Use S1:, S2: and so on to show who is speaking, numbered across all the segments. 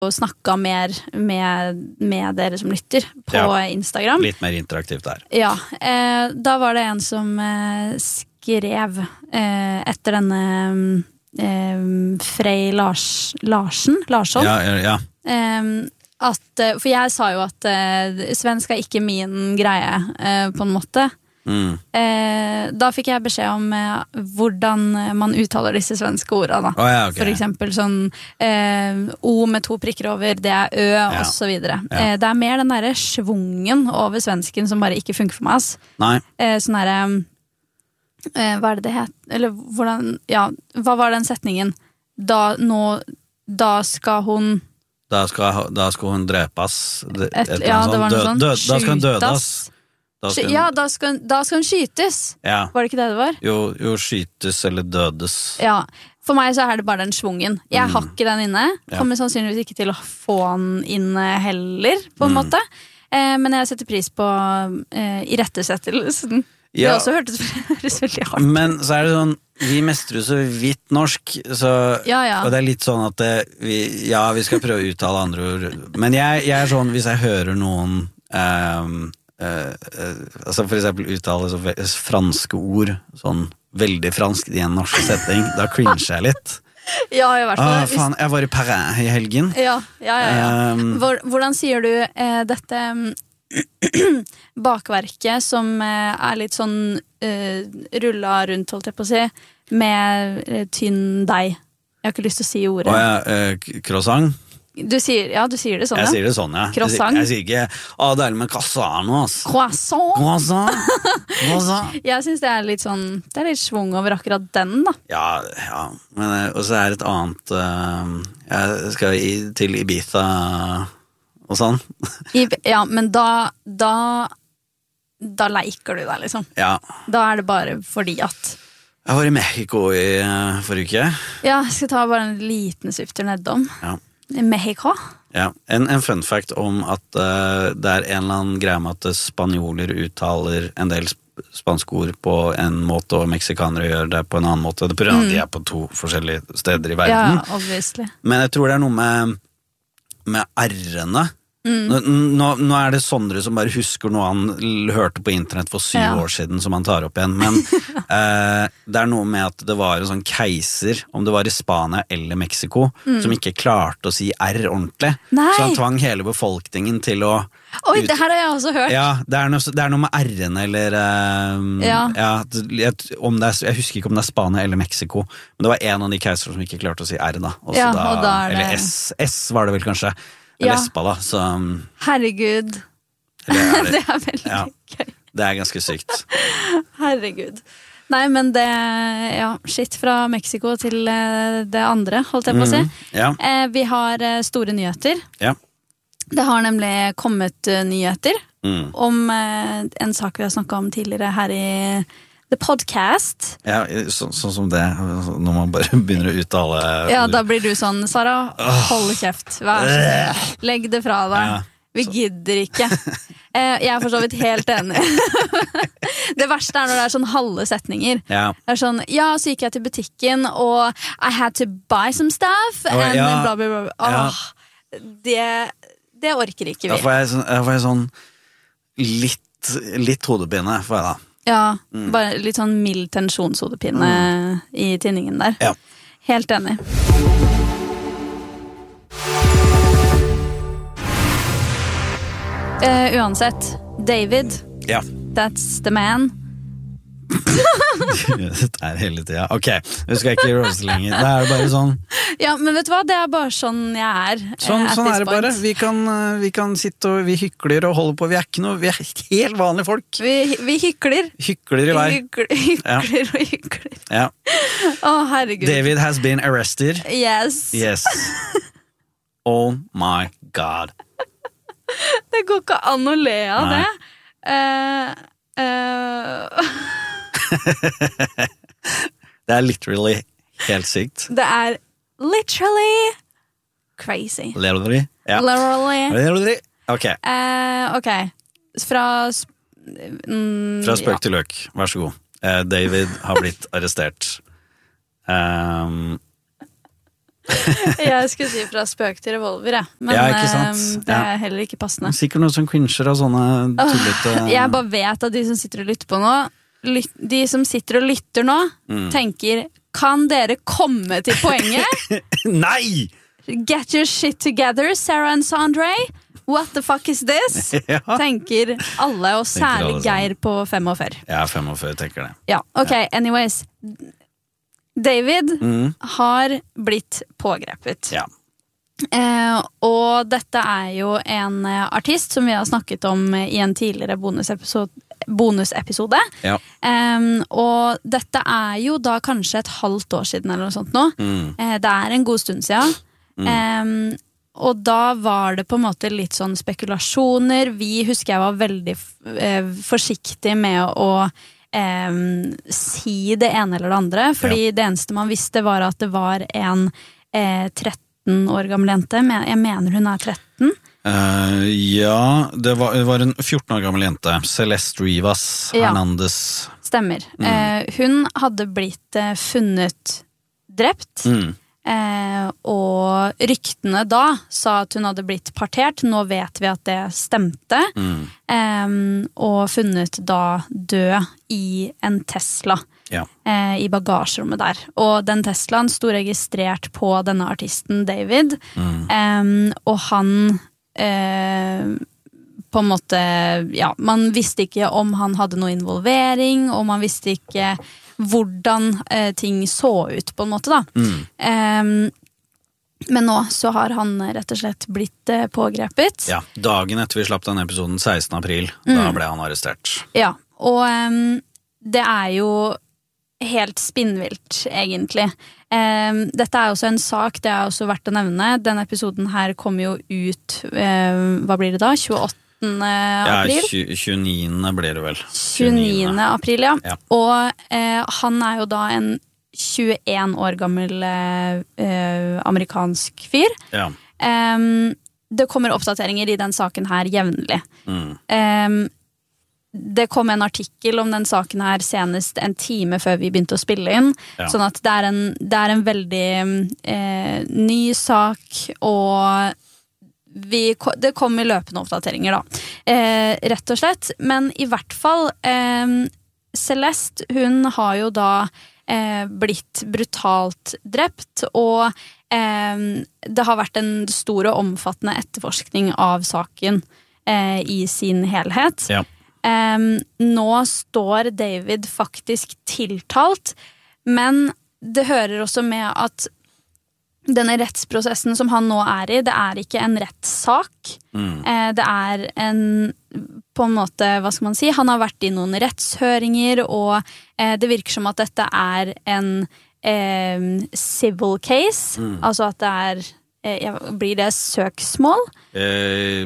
S1: og snakket mer med dere som lytter på Instagram.
S2: Litt mer interaktivt der.
S1: Ja, da var det en som skrev etter denne Frey Larsson
S2: Ja.
S1: for jeg sa jo at svensk ikke min greie på en måte da fikk jeg beskjed om hvordan man uttaler disse svenske ordene da.
S2: Okay.
S1: For eksempel sånn O med 2 prikker over, det Ø og så videre det mer den der svungen over svensken som bare ikke funker for meg
S2: Nei.
S1: Sånn der hva det het? Eller hvordan, hva var den setningen? Da skal hun
S2: Da skal hun drepes
S1: det var noe sånn
S2: Da skal hun dødes
S1: da skal hun skytes Var det ikke det var?
S2: Jo, skytes eller dødes
S1: for meg så det bare den svungen jeg har ikke den inne kommer sannsynligvis ikke til å få den inne heller på en måte men jeg setter pris på irettesettelsen det også hørtes veldig hardt
S2: men så det sånn vi mestrer så vidt norsk så, og det litt sånn at vi skal prøve å uttale andre ord men jeg sånn hvis jeg hører noen altså for eksempel uttale så franske ord sånn veldig fransk i en norsk setting da cringer jeg litt
S1: i hvert fall
S2: faen, jeg var i Paris i helgen
S1: hvordan sier du dette bakverket som litt sånn rulla rundt holdt jeg på å si med tynn deig jeg har ikke lyst til å si ordet
S2: croissant
S1: Du sier det sånn,
S2: Jeg sier det sånn,
S1: Croissant.
S2: Jeg sier ikke, deilig med croissant nå, ass.
S1: Croissant.
S2: Croissant.
S1: Jeg synes det litt sånn, det litt svung over akkurat den, da.
S2: Ja, men og så et annet, jeg skal til Ibiza og sånn.
S1: Men da leker du deg, liksom.
S2: Ja.
S1: Da det bare fordi at
S2: Jeg var i Mexico i forrige uke.
S1: Ja, jeg skal ta bare en liten svifter nedom.
S2: Ja.
S1: Mexico?
S2: Ja, en fun fact om at det en eller annen greie med at spanjoler uttaler en del spanske ord på en måte, og meksikanere gjør det på en annen måte. Det på grunn av at de på 2 forskjellige steder i verden.
S1: Ja, obviously.
S2: Men jeg tror det noe med r-ene. Nå det Sondre som bare husker noe han hørte på internett for 7 år siden som han tar opp igjen, men det noe med at det var en sånn keiser, om det var i Spania eller Mexico, som ikke klarte å si R ordentlig.
S1: Nei.
S2: Så han tvang hele befolkningen til å
S1: Oi, det her har jeg også hørt.
S2: Ja, det noe med R-ene eller jeg husker ikke om det Spania eller Mexico, men det var en av de keiser som ikke klarte å si R da,
S1: og da
S2: eller S var det vel kanskje Lespa da, så
S1: herregud det veldig gøy
S2: det ganske sykt
S1: herregud nei, men det, shit fra Mexico til det andre, holdt jeg på å si vi har store nyheter det har nemlig kommet nyheter om en sak vi har snakket om tidligere her i The Podcast.
S2: Ja, sånn som det, når man bare begynner å uttale
S1: Ja, da blir du sånn, Sara, hold kjeft, vær så snill, legg det fra deg, vi gidder ikke. Jeg for så vidt helt enig. Det verste når det sånn halve setninger. Det sånn, så gikk jeg til butikken, og I had to buy some stuff, and bla bla bla. Det orker ikke vi.
S2: Da får jeg sånn litt hodepine, får jeg da.
S1: Ja, bare litt sånn mild tensjonshodepine i tinningen der.
S2: Ja.
S1: Helt enig. Uansett, David.
S2: Ja.
S1: That's the man.
S2: Det hele tiden. Ok, vi skal ikke roast lenger. Det bare sånn.
S1: Ja, men vet du hva? Det bare sånn jeg
S2: Sånn det bare. Vi kan sitte og vi hykler og holder på. Vi ikke noe, vi helt vanlige folk.
S1: Vi hykler.
S2: Hykler i vei.
S1: Hykler og hykler.
S2: Ja.
S1: Herregud.
S2: David has been arrested.
S1: Yes.
S2: Oh my god.
S1: Det går ikke an å le av det.
S2: Det literally helt sykt.
S1: Det literally crazy.
S2: Literally? Ja.
S1: Literally.
S2: Ok.
S1: Fra
S2: spøk til løk, vær så god. David har blitt arrestert.
S1: Jeg skulle si fra spøk til revolver, jeg. Men
S2: ikke sant?
S1: det er heller ikke passende.
S2: Sikkert noen som cringer av sånne tullete...
S1: Jeg bare vet at de som sitter og lytter på nå, de som sitter og lytter nå, tenker, kan dere komme til poenget?
S2: Nei!
S1: Get your shit together, Sarah and Sondre. What the fuck is this?
S2: Ja.
S1: Tenker alle, og særlig Geir på 45.
S2: Ja, 45 tenker det.
S1: Ja, ok, anyways. David har blitt pågrepet.
S2: Ja.
S1: Og dette er jo en artist som vi har snakket om i en tidligere bonusepisode.
S2: Ja.
S1: Og dette er jo da kanskje et halvt år siden eller noe sånt nå. Det er en god stund siden. Og da var det på en måte litt sånn spekulasjoner. Vi husker jeg var veldig forsiktig med å si det ene eller det andre, fordi det eneste man visste var at det var en 13 år gammel jente. Jeg mener hun er 13.
S2: Ja, det var en 14 år gammel jente, Celeste Rivas Hernandez.
S1: Stemmer. Hun hadde blitt funnet drept. Og ryktene da sa at hun hadde blitt partert. Nå vet vi at det stemte. Og funnet da død i en Tesla i bagasjerommet der. Og den Teslaen sto registrert på denne artisten David. Og han på en måte man visste ikke om han hadde noe involvering, og man visste ikke hvordan ting så ut på en måte da. Men nå så har han rett og slett blitt pågrepet. Ja,
S2: dagen etter vi slapp den episoden, 16. april, da ble han arrestert.
S1: Ja, og det er jo helt spinnvilt egentlig. Dette er også en sak, det er også verdt å nevne. Den episoden her kommer jo ut, hva blir det da? 28. april?
S2: Ja, 29. blir det vel.
S1: 29. april, ja. Og han er jo da en 21 år gammel amerikansk fyr. Ja. Det kommer oppdateringer i den saken her jevnlig. Det kom en artikkel om den saken her senest en time før vi begynte å spille inn. Sånn at det er en veldig ny sak, og det kommer løpende oppdateringer da, rett og slett. Men i hvert fall Celeste, hun har jo da blitt brutalt drept, og det har vært en stor og omfattende etterforskning av saken i sin helhet. Nå står David faktisk tiltalt, men det hører også med at denne rettsprosessen som han nå er i, det er ikke en rettssak. Det er en, på en måte, hva skal man si, han har vært i noen rettshøringer, og det virker som at dette er en civil case, altså at det er blir det søksmål?
S2: Nei,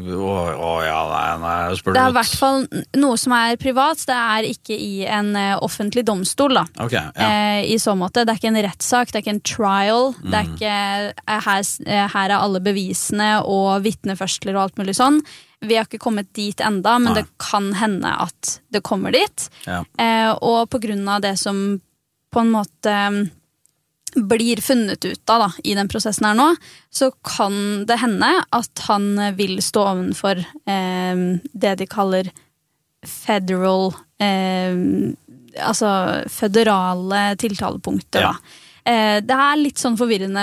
S1: det er i hvert fall noe som er privat. Det er ikke i en offentlig domstol da. I så måte. Det er ikke en rettssak, det er ikke en trial. Det er ikke her er alle bevisene og vitneførsler og alt mulig sånn. Vi har ikke kommet dit enda, men det kan hende at det kommer dit. Og på grunn av det som på en måte blir funnet ut av da, i den prosessen her nå, så kan det hende at han vil stå ovenfor det de kaller federal, altså føderale tiltalepunkter da. Det er litt sånn forvirrende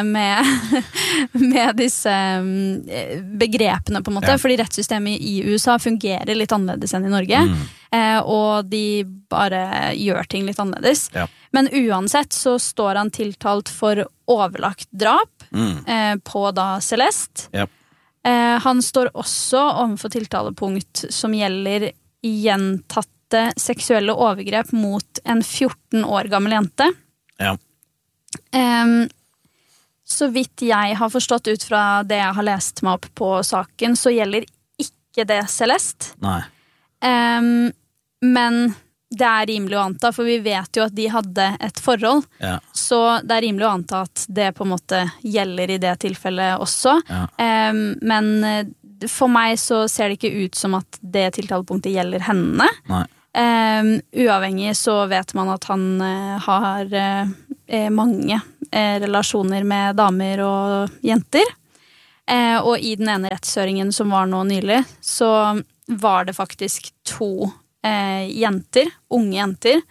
S1: med disse begrepene på en måte, fordi rettssystemet i USA fungerer litt annerledes enn i Norge, og de bare gjør ting litt annerledes. Men uansett så står han tiltalt for overlagt drap på da Celeste. Han står også overfor tiltalepunkt som gjelder gjentatte seksuelle overgrep mot en 14 år gammel jente. Så vidt jeg har forstått ut fra det jeg har lest meg opp på saken, så gjelder ikke det Celeste. Men det er rimelig å anta, for vi vet jo at de hadde et forhold, så det er rimelig å anta at det på en måte gjelder i det tilfellet også. Men for meg så ser det ikke ut som at det tiltalepunktet gjelder henne. Uavhengig så vet man at han har mange relasjoner med damer og jenter. Og i den ene rettshøringen som var nå nylig, så var det faktisk 2 jenter, unge jenter.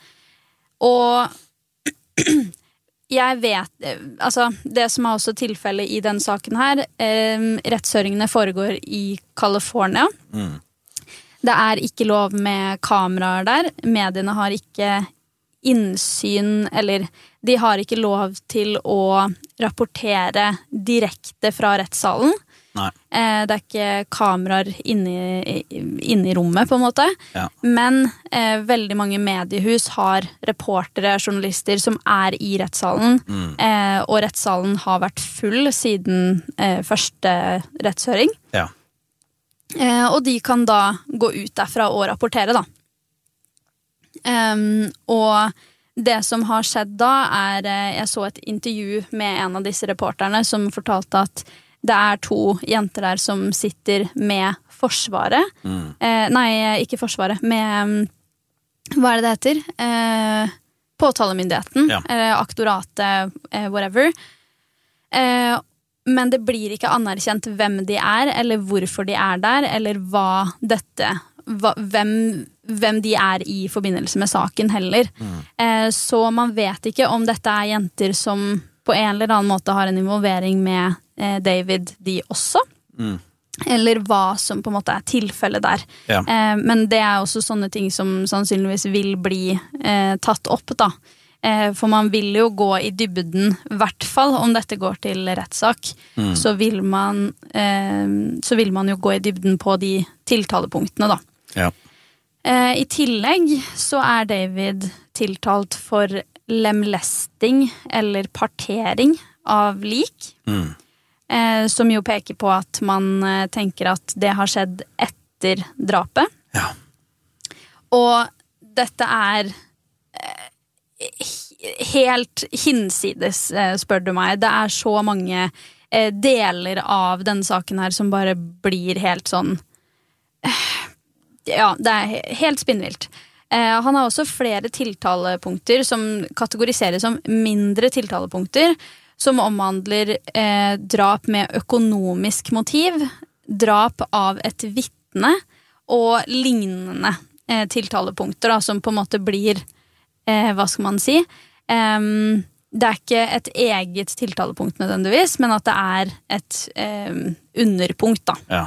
S1: Og jeg vet, altså det som er også tilfellet i den saken her, rettshøringene foregår i California. Det er ikke lov med kameraer der, mediene har ikke innsyn, eller de har ikke lov til å rapportere direkte fra rettssalen.
S2: Nei.
S1: Det er ikke kameraer inne i rommet på en måte, men veldig mange mediehus har reportere, journalister som er i rettssalen, og rettssalen har vært full siden første rettshøring. Og de kan da gå ut derfra og rapportere da. Og det som har skjedd da jeg så et intervju med en av disse reporterne som fortalte at det er 2 jenter der som sitter med forsvaret. Nei, ikke forsvaret, med hva er det heter? Påtalemyndigheten, aktoratet, whatever. Men det blir ikke anerkjent hvem de er, eller hvorfor de er der, eller hvem de er i forbindelse med saken heller. Så man vet ikke om dette er jenter som på en eller annen måte har en involvering med David de også, eller hva som på en måte er tilfellet der. Men det er også sånne ting som sannsynligvis vil bli tatt opp da. For man vil jo gå i dybden, i hvert fall om dette går til rettssak, så vil man jo gå i dybden på de tiltalepunktene da. I tillegg så er David tiltalt for lemlesting eller partering av lik, som jo peker på at man tenker at det har skjedd etter drapet. Og dette er helt hinsides, spør du meg. Det er så mange deler av denne saken her som bare blir helt sånn det er helt spinnvilt. Han har også flere tiltalepunkter som kategoriseres som mindre tiltalepunkter, som omhandler drap med økonomisk motiv, drap av et vitne og lignende tiltalepunkter da, som på en måte blir, hva skal man si, det er ikke et eget tiltalepunkt nødvendigvis, men at det er et underpunkt da.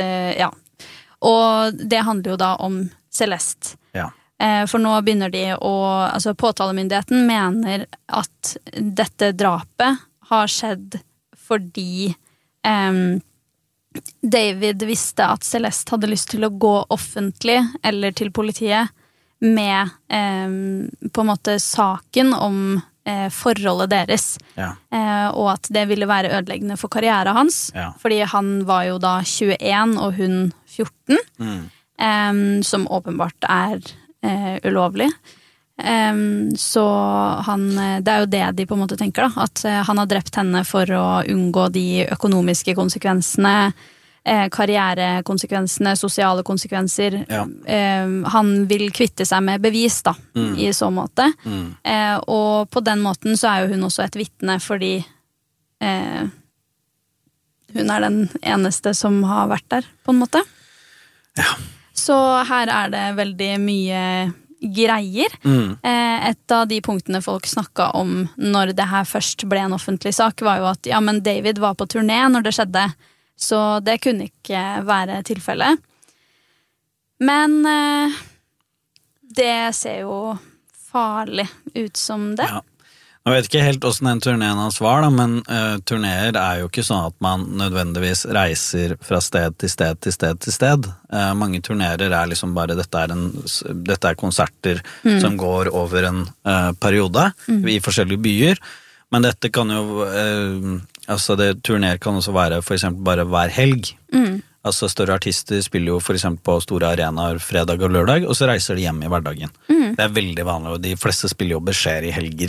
S1: Og det handler jo da om Celeste. For nå begynner de altså påtalemyndigheten mener at dette drapet har skjedd fordi David visste at Celeste hadde lyst til å gå offentlig eller til politiet med på en måte saken om forholdet deres, og at det ville være ødeleggende for karrieren hans, fordi han var jo da 21 og hun 14, som åpenbart er ulovlig. Så det er jo det de på en måte tenker da, at han har drept henne for å unngå de økonomiske konsekvensene, karrierekonsekvensene, sosiale konsekvenser. Han vil kvitte seg med bevis da, i så måte. Og på den måten så er jo hun også et vitne, fordi hun er den eneste som har vært der, på en måte. Så her er det veldig mye greier. Et av de punktene folk snakket om når det her først ble en offentlig sak, var jo at men David var på turné når det skjedde, så det kunne ikke være tilfellet. Men det ser jo farlig ut som det.
S2: Jeg vet ikke helt hvordan den turneen hans var, da, men turneer er jo ikke sånn at man nødvendigvis reiser fra sted til sted til sted til sted. Mange turnerer er liksom bare, dette er konserter som går over en periode i forskjellige byer, men dette kan jo, turneer kan også være for eksempel bare hver helg. Altså større artister spiller jo for eksempel på store arenaer fredag og lørdag, og så reiser de hjem i hverdagen. Det er veldig vanlig, og de fleste spiller jo beskjeder i helger.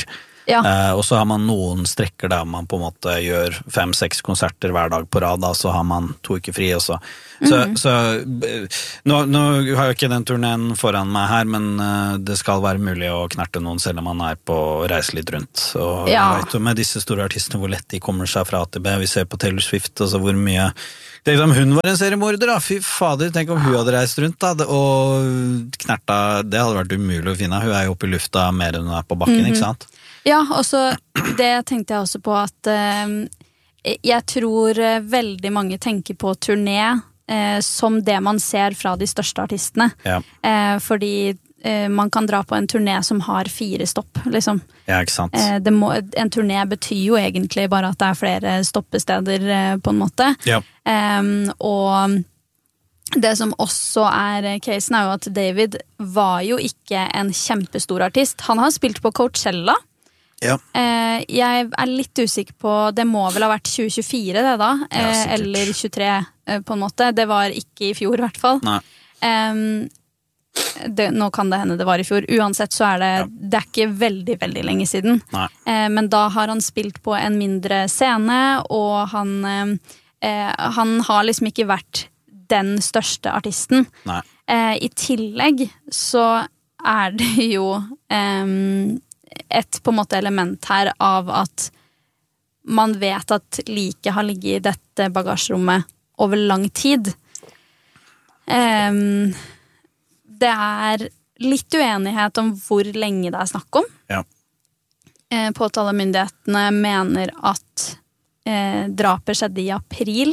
S1: Ja.
S2: Og så har man noen strekker der man på en måte gjør 5-6 konserter hver dag på rad, da, så har man 2 uker fri også. Så nå har jeg ikke den turneen foran meg her, men det skal være mulig å knerte noen selv om man er på å reise litt rundt. Og jeg vet jo med disse store artistene hvor lett de kommer seg fra A til B. Vi ser på Taylor Swift, altså hvor mye. Tenk om hun var en seriemorder da, fy fader, tenk om hun hadde reist rundt da, og knerta, det hadde vært umulig å finne. Hun er jo oppe i lufta mer enn hun er på bakken, ikke sant?
S1: Ja, og så det tenkte jeg også på at jeg tror veldig mange tenker på turné som det man ser fra de største artistene.
S2: Ja.
S1: Fordi man kan dra på en turné som har 4 stopp, liksom.
S2: Ja, ikke sant.
S1: En turné betyr jo egentlig bare at det er flere stoppesteder, på en måte.
S2: Ja.
S1: Og det som også er casen er jo at David var jo ikke en kjempestor artist. Han har spilt på Coachella.
S2: Ja.
S1: Jeg er litt usikker på, det må vel ha vært 2024 det da, eller 23 på en måte. Det var ikke i fjor i hvert fall.
S2: Nei.
S1: Nå kan det hende det var i fjor. Uansett så er det er ikke veldig, veldig lenge siden. Men da har han spilt på en mindre scene, og han har liksom ikke vært den største artisten.
S2: Nei.
S1: I tillegg så er det jo et på en måte element her av at man vet at liket har ligget i dette bagasjerommet over lang tid. Det er litt uenighet om hvor lenge det er snakk om.
S2: Ja.
S1: Påtalemyndighetene mener at drapet skjedde i april,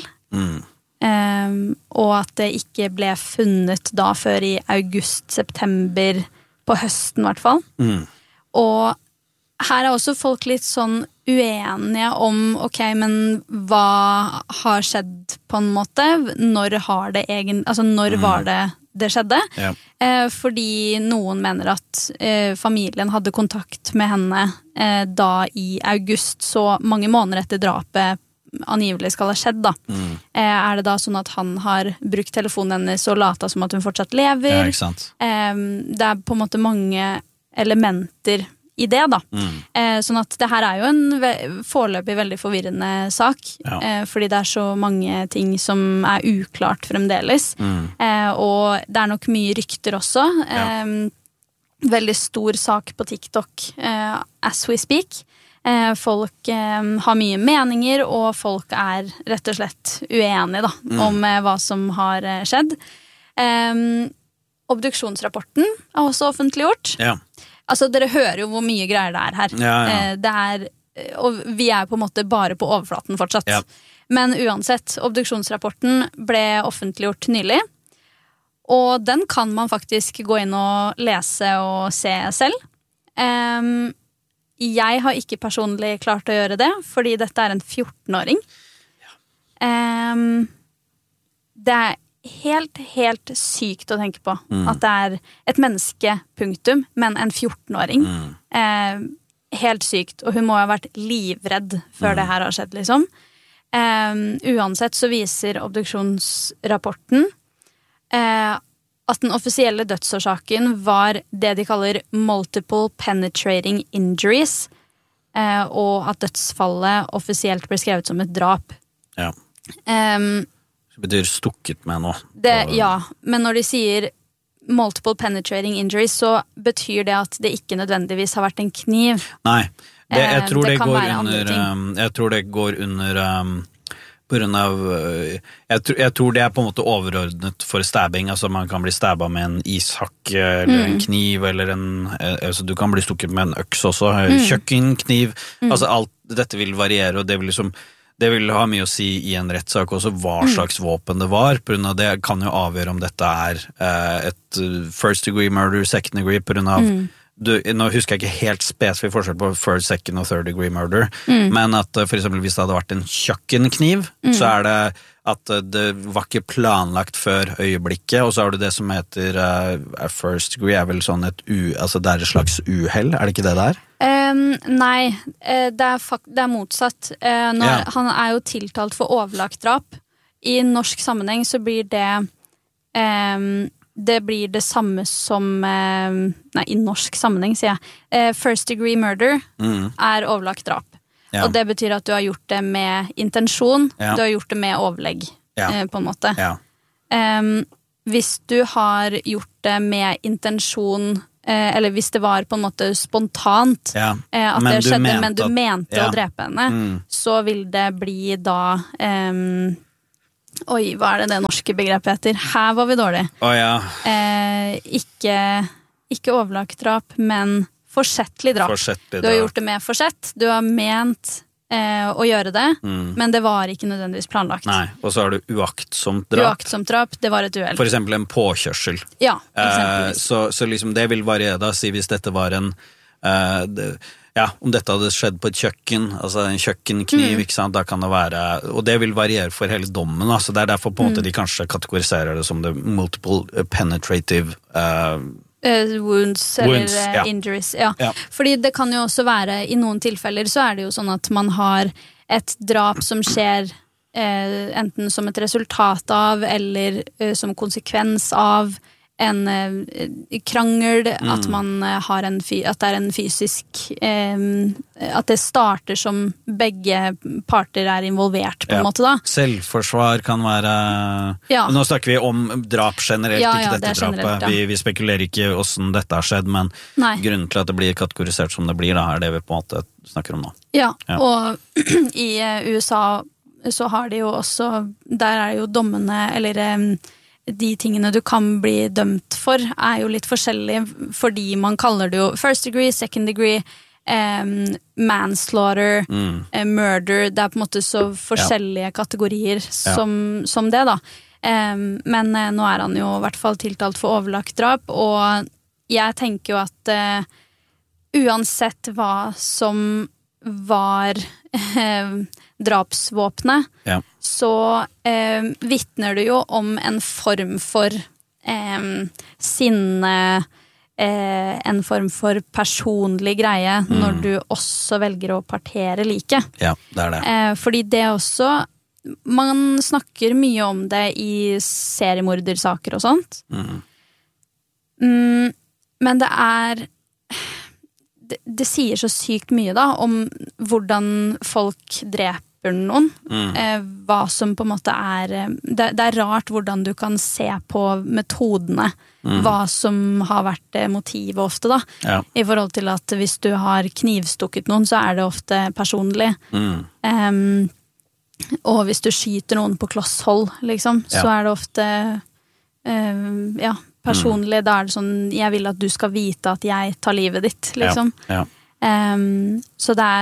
S1: og at det ikke ble funnet da før i august-september på høsten i hvert fall. Og her er også folk litt sånn uenige om, ok, men hva har skjedd på en måte? Når har det når var det skjedde?
S2: Ja.
S1: Fordi noen mener at familien hadde kontakt med henne da i august, så mange måneder etter drapet angivelig skal ha skjedd da. Er det da sånn at han har brukt telefonen hennes og lata som at hun fortsatt lever?
S2: Ja, ikke sant.
S1: Det er på en måte mange elementer i det da. Sånn at det her er jo en foreløpig veldig forvirrende sak, fordi det er så mange ting som er uklart fremdeles. Og det er nok mye rykter også. Veldig stor sak på TikTok as we speak. Folk har mye meninger, og folk er rett og slett uenige da, om hva som har skjedd. Obduksjonsrapporten er også offentliggjort. Ja. Altså, dere hører jo hvor mye greier det er her. Det er, og vi er på en måte bare på overflaten fortsatt. Ja. Men uansett, obduksjonsrapporten ble offentliggjort nylig, og den kan man faktisk gå inn og lese og se selv. Jeg har ikke personlig klart å gjøre det, fordi dette er en 14-åring. Det er helt sykt å tenke på at det er et menneske, punktum, men en 14-åring. Helt sykt, og hun må ha vært livredd før det her har skjedd, liksom. Uansett så viser obduksjonsrapporten at den offisielle dødsårsaken var det de kaller multiple penetrating injuries, og at dødsfallet offisielt ble skrevet som et drap.
S2: Ja. Det betyr stukket med noe.
S1: Ja, men når de sier multiple penetrating injuries, så betyr det at det ikke nødvendigvis har vært en kniv.
S2: Nei, jeg tror det
S1: kan
S2: går
S1: være andre ting.
S2: Jeg tror det går under på grunn av jeg tror det er på en måte overordnet for stabbing, altså man kan bli stabba med en ishakk eller en kniv, eller altså du kan bli stukket med en øks også, kjøkken, kniv, altså alt dette vil variere, og det vil ha mye å si i en rettssak også, hva slags våpen det var, på grunn av det kan jo avgjøre om dette er et first degree murder, second degree, på grunn av nå husker jeg ikke helt spesifikt forskjell på first, second og third degree murder, men at for eksempel hvis det hadde vært en kjøkkenkniv, så er det at det var ikke planlagt før øyeblikket, og så har du det som heter first degree, er vel sånn altså det er et slags uhell, er det ikke det der?
S1: Nei, det er motsatt. Han er jo tiltalt for overlagt drap. I norsk sammenheng så blir det det blir det samme som nei, i norsk sammenheng sier jeg first degree murder overlagt drap. Og det betyr at du har gjort det med intensjon, du har gjort det med overlegg på en måte. Hvis du har gjort det med intensjon, eller hvis det var på en måte spontant at det skjedde, men du mente å drepe henne, så vil det bli da oi, hva det norske begrepet heter? Her var vi dårlig. Ikke overlagt drap, men forsettlig drap. Du har gjort det med forsett, du har ment å gjøre det, men det var ikke nødvendigvis planlagt.
S2: Nei, og så har du uaktsomt drap.
S1: Uaktsomt drap, det var et uhell.
S2: For eksempel en påkjørsel.
S1: Ja, eksempelvis.
S2: Så liksom det vil variere da, si hvis dette var en om dette hadde skjedd på et kjøkken, altså en kjøkkenkniv, ikke sant, da kan det være, og det vil variere for hele dommen, så det er derfor på en måte de kanskje kategoriserer det som det multiple penetrative
S1: wounds eller injuries, fordi det kan jo også være, i noen tilfeller så er det jo sånn at man har et drap som skjer enten som et resultat av, eller som konsekvens av en krangel, at man har at det er en fysisk at det starter som begge parter er involvert på en måte da.
S2: Selvforsvar kan være nå snakker vi om drap generelt, ikke dette drapet vi spekulerer ikke hvordan dette har skjedd, men grunnen til at det blir kategorisert som det blir da, er det vi på en måte snakker om nå.
S1: Og i USA så har de jo også, der er jo dommene, eller de tingene du kan bli dømt for er jo litt forskjellige, fordi man kaller det jo first degree, second degree, manslaughter, murder, det er på en måte så forskjellige kategorier som det da. Men nå er han jo i hvert fall tiltalt for overlagt drap, og jeg tenker jo at uansett hva som var drapsvåpnet, så vittner det jo om en form for sinne, en form for personlig greie, når du også velger å partere like.
S2: Ja, det er det.
S1: Fordi det også, man snakker mye om det i seriemordersaker og sånt, men det er det sier så sykt mye da om hvordan folk dreper noen, hva som på en måte det er rart hvordan du kan se på metodene, hva som har vært motivet ofte da, i forhold til at hvis du har knivstukket noen, så er det ofte personlig, og hvis du skyter noen på kloss hold, liksom, så er det ofte personlig, da er det sånn, jeg vil at du skal vite at jeg tar livet ditt, liksom. Så det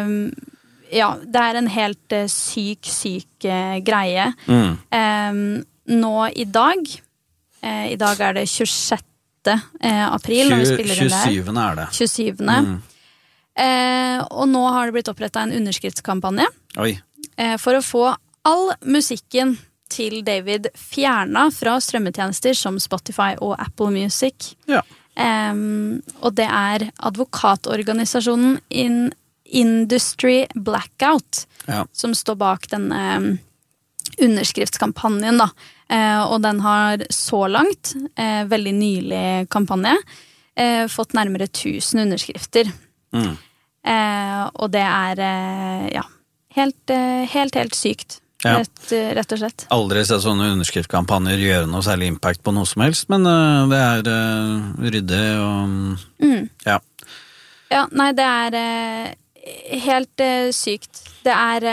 S1: er en helt syk greie. Nå i dag er det 26. april, når vi spiller inn der.
S2: 27. er det.
S1: 27. Og nå har det blitt opprettet en underskriftskampanje for å få all musikken til David fjerna fra strømmetjenester som Spotify og Apple Music. Og det er advokatorganisasjonen Industry Blackout som står bak denne underskriftskampanjen da. Og den har så langt, veldig nylig kampanje, fått nærmere 1000 underskrifter. Og det er helt sykt. Rett og slett.
S2: Aldri sett sånne underskriftkampanjer gjøre noe særlig impact på noe som helst, men det er ryddig og
S1: nei, det er helt sykt. Det er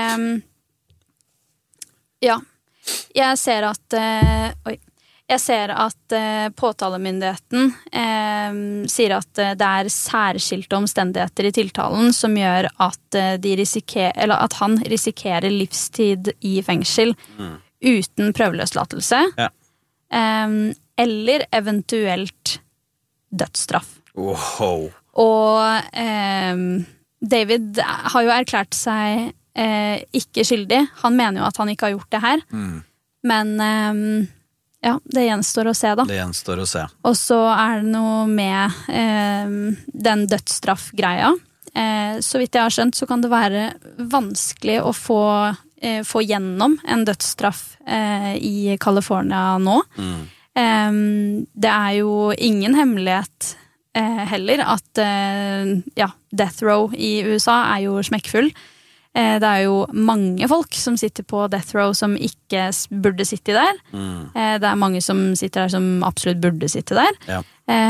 S1: jeg ser at påtalemyndigheten sier at det er særskilte omstendigheter i tiltalen som gjør at at han risikerer livstid i fengsel uten prøveløslatelse, eller eventuelt dødsstraff. Og David har jo erklært seg ikke skyldig. Han mener jo at han ikke har gjort det her, men det gjenstår å se da.
S2: Det gjenstår å se.
S1: Og så er det noe med den dødsstraffgreia. Så vidt jeg har skjønt, så kan det være vanskelig å få gjennom en dødsstraff i California nå. Det jo ingen hemmelighet heller at Death Row i USA jo smekkfull. Det jo mange folk som sitter på Death Row som ikke burde sitte der. Det mange som sitter der som absolutt burde sitte der.
S2: Ja.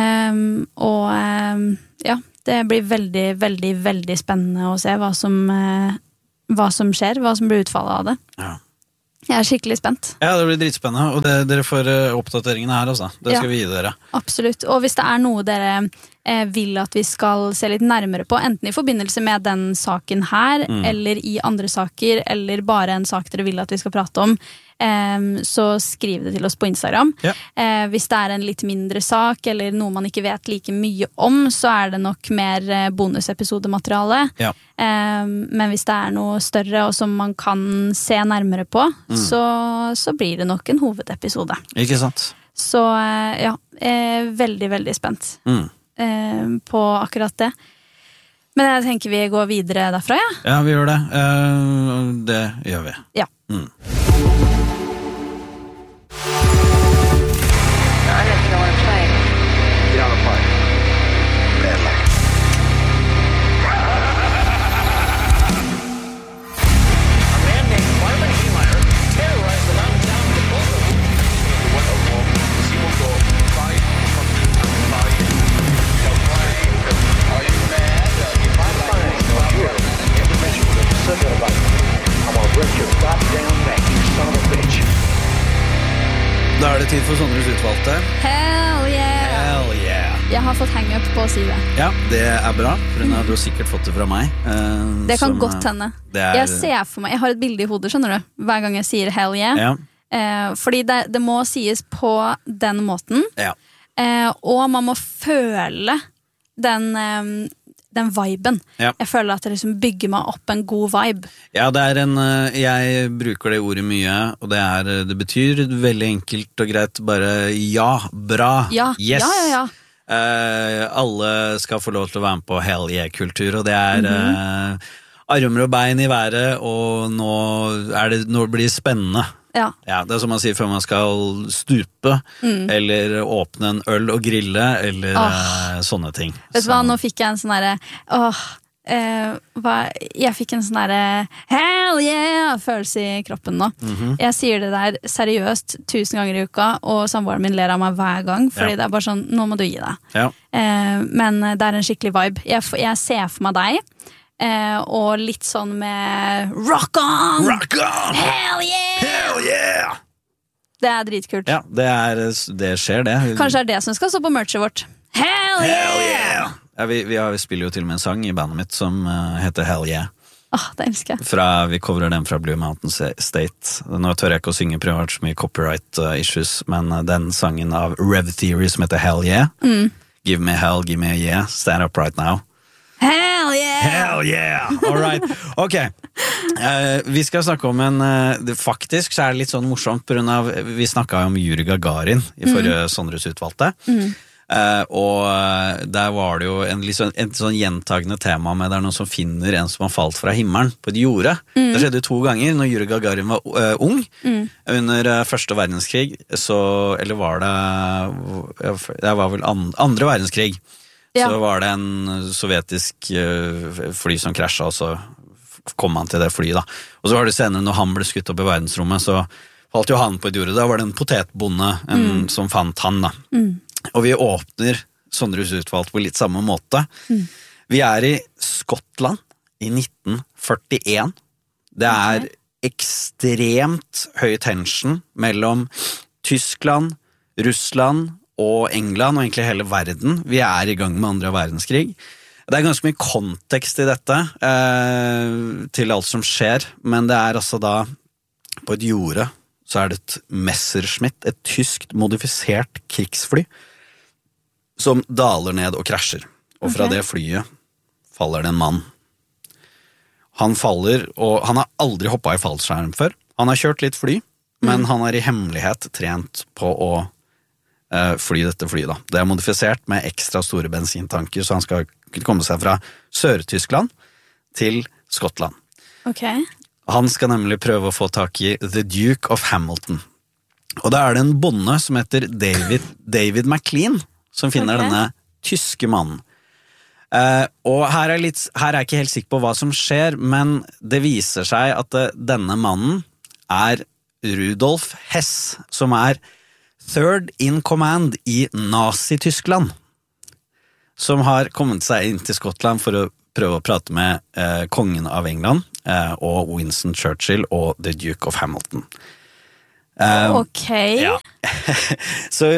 S1: Det blir veldig, veldig, veldig spennende å se hva som skjer, hva som blir utfallet av det.
S2: Ja.
S1: Jeg skikkelig spent.
S2: Ja, det blir dritspennende, og dere får oppdateringene her også. Det skal vi gi dere.
S1: Absolutt, og hvis det noe dere vil at vi skal se litt nærmere på, enten i forbindelse med den saken her, eller i andre saker, eller bare en sak dere vil at vi skal prate om, så skriv det til oss på Instagram.
S2: Ja.
S1: Hvis det en litt mindre sak, eller noe man ikke vet like mye om, så det nok mer bonusepisodemateriale.
S2: Ja.
S1: Men hvis det noe større, og som man kan se nærmere på, så blir det nok en hovedepisode.
S2: Ikke sant?
S1: Så veldig, veldig spent på akkurat det. Men jeg tenker vi går videre derfra, ja?
S2: Ja, vi gjør det. Det gjør vi.
S1: Ja.
S2: Da det tid for Sondres utvalgte.
S1: Hell yeah!
S2: Hell yeah!
S1: Jeg har fått hang-up på å si det.
S2: Ja, det bra, for hun har jo sikkert fått det fra meg.
S1: Det kan godt hende. Jeg ser for meg, jeg har et bilde i hodet, skjønner du, hver gang jeg sier hell yeah.
S2: Ja.
S1: Fordi det må sies på den måten,
S2: Ja.
S1: Og man må føle den viben.
S2: Ja.
S1: Jeg føler at det liksom bygger meg opp en god vibe.
S2: Ja, jeg bruker det ordet mye, og det betyr veldig enkelt og greit bare ja, bra,
S1: Ja,
S2: yes.
S1: ja.
S2: Alle skal få lov til å være med på hell yeah-kultur, og det armer og bein i været, og nå blir det spennende.
S1: Ja.
S2: Ja, det som man sier før man skal stupe, eller åpne en øl og grille, eller sånne ting.
S1: Vet du hva, nå fikk jeg en sånn derre jeg fikk en sånn derre hell yeah følelse i kroppen nå. Jeg sier det der seriøst 1000 ganger i uka, og samboeren min ler av meg hver gang, fordi det bare sånn, nå må du gi deg.
S2: Ja.
S1: Men det en skikkelig vibe. Jeg ser for meg deg, og litt sånn med rock on!
S2: Rock on!
S1: Hell yeah!
S2: Hell yeah!
S1: Det dritkult.
S2: Ja, det skjer det.
S1: Kanskje det som skal stå på merchet vårt. Hell yeah!
S2: Hell yeah! Ja, vi spiller jo til og med en sang i bandet mitt som heter Hell yeah.
S1: Det elsker jeg.
S2: Vi coverer den fra Blue Mountain State. Nå tør jeg ikke å synge, for det har vært så mye copyright issues, men den sangen av Rev Theory som heter Hell yeah. Give me hell, give me a yeah. Stand up right now.
S1: Hell yeah!
S2: Hell yeah! All right. Ok. Vi skal snakke om faktisk så det litt sånn morsomt på grunn av, vi snakket om Yuri Gagarin i forrige Sondres utvalgte. Og der var det jo et sånn gjentagende tema med det noen som finner en som har falt fra himmelen på et jorde. Det skjedde 2 ganger når Yuri Gagarin var ung under første verdenskrig, eller var det var vel andre verdenskrig. Så var det en sovjetisk fly som krasjet, og så kom han til det flyet da. Og så var det senere når han ble skutt opp i verdensrommet, så falt jo han på et jorde. Da var det en potetbonde som fant han da. Og vi åpner Sondres utvalgt på litt samme måte. Vi i Skottland i 1941. Det ekstremt høy tension mellom Tyskland, Russland og England, og egentlig hele verden. Vi i gang med andre verdenskrig. Det ganske mye kontekst i dette, til alt som skjer, men det altså da, på et jorde, så det et Messerschmitt, et tyskt modifisert krigsfly, som daler ned og krasjer. Og fra det flyet faller det en mann. Han faller, og han har aldri hoppet i fallskjerm før. Han har kjørt litt fly, men han har i hemmelighet trent på å fly dette flyet da. Det modifisert med ekstra store bensintanker, så han skal kunne komme seg fra Sør-Tyskland til Skottland.
S1: Ok.
S2: Han skal nemlig prøve å få tak i The Duke of Hamilton. Og da det en bonde som heter David McLean, som finner denne tyske mannen. Og her jeg ikke helt sikker på hva som skjer, men det viser seg at denne mannen Rudolf Hess, som third in command i Nazi-Tyskland, som har kommet seg inn til Skottland for å prøve å prate med kongen av England, og Winston Churchill og The Duke of Hamilton.
S1: Ok.
S2: Ja. Så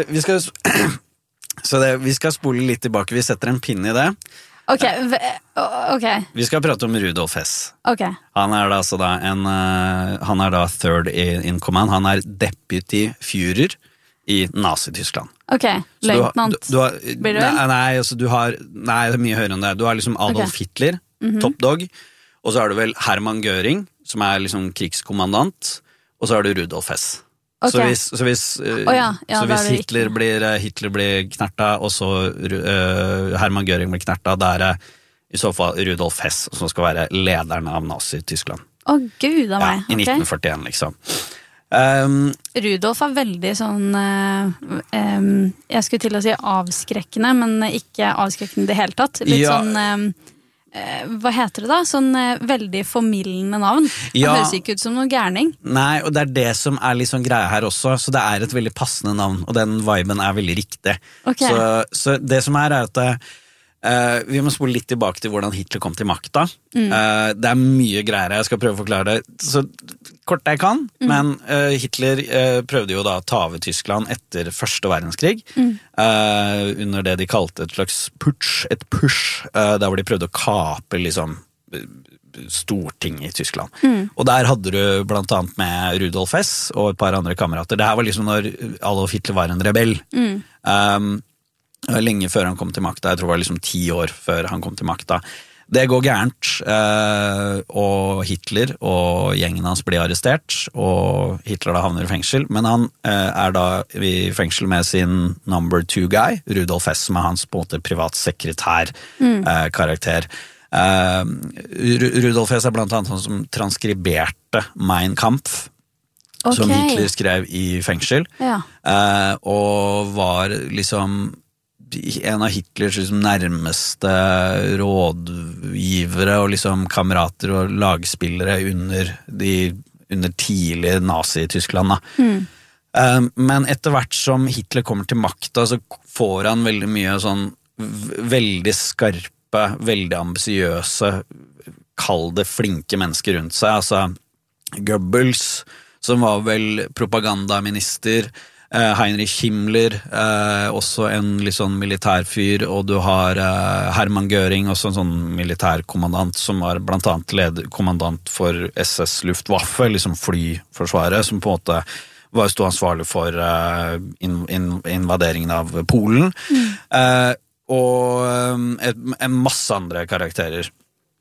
S2: vi skal spole litt tilbake. Vi setter en pinn i det.
S1: Ok.
S2: Vi skal prate om Rudolf Hess.
S1: Ok.
S2: Han da altså han da third in command. Han deputy Führer i Nazi-Tyskland.
S1: Ok, løytnant. Blir det vel?
S2: Nei, altså det er mye høyere enn det. Du har liksom Adolf Hitler, top dog, og så har du vel Hermann Göring, som liksom krigskommandant, og så har du Rudolf Hess. Okay. Så hvis Hitler blir knerta, og så Hermann Göring blir knerta, da det i så fall Rudolf Hess som skal være lederen av Nazi-Tyskland.
S1: Gud av meg.
S2: I 1941 liksom.
S1: Rudolf veldig sånn jeg skulle til å si avskrekkende, men ikke avskrekkende i det hele tatt. Litt sånn hva heter det da? Sånn veldig formildende navn. Det høres ikke ut som noen gærning. Nei,
S2: og det det som litt sånn greie her også, så det et veldig passende navn, og den viben veldig riktig.
S1: Okay.
S2: Så det som at vi må spole litt tilbake til hvordan Hitler kom til makta. Det mye greier, jeg skal prøve å forklare det så kort jeg kan, men Hitler prøvde jo da å ta over Tyskland etter første verdenskrig, under det de kalte et slags push, der hvor de prøvde å kape liksom Stortinget i Tyskland. Og der hadde du blant annet med Rudolf Hess og et par andre kamerater. Det her var liksom når Adolf Hitler var en rebell. Lenge før han kom til makta, jeg tror det var liksom 10 år før han kom til makta. Det går gærent, og Hitler og gjengen hans blir arrestert, og Hitler da havner i fengsel, men han da i fengsel med sin number 2 guy, Rudolf Hess, som hans på en måte privatsekretær karakter. Rudolf Hess blant annet han som transkriberte Mein Kampf, som Hitler skrev i fengsel, og var liksom en av Hitlers liksom nærmeste rådgivere og liksom kamerater og lagspillere under tidlig Nazi-Tyskland. Men etter hvert som Hitler kommer til makta, så får han veldig mye sånn veldig skarpe, veldig ambisiøse, kall det flinke mennesker rundt seg. Altså Goebbels, som var vel propagandaminister, Heinrich Himmler, også en litt sånn militærfyr, og du har Hermann Göring, også en sånn militærkommandant, som var blant annet kommandant for SS Luftwaffe, liksom flyforsvaret, som på en måte stod ansvarlig for invaderingen av Polen, og en masse andre karakterer.